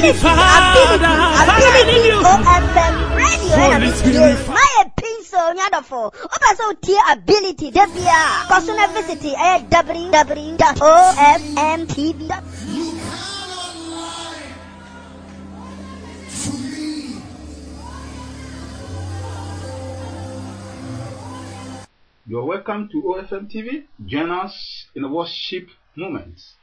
OFM radio. My pencil, nyadofo. Opa so tier ability. Debia. Personal visit. www.ofmtv.com. You are welcome to OFM TV. Join us in a worship moment.